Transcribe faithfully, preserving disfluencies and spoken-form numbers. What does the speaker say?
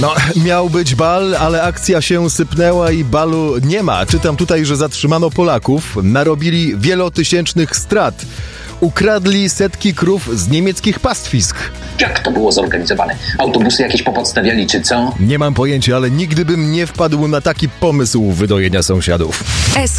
No, miał być bal, ale akcja się sypnęła i balu nie ma. Czytam tutaj, że zatrzymano Polaków, narobili wielotysięcznych strat. Ukradli setki krów z niemieckich pastwisk. Jak to było zorganizowane? Autobusy jakieś popodstawiali, czy co? Nie mam pojęcia, ale nigdy bym nie wpadł na taki pomysł wydojenia sąsiadów.